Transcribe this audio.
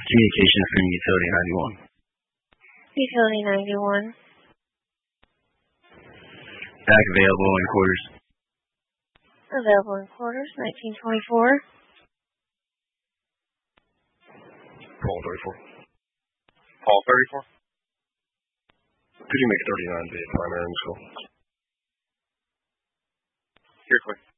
Communication from Utility 91. Utility 91. Back available in quarters. Available in quarters, 1924. Call 34. Call 34. Could you make 39 be a primary in school? Here, quick.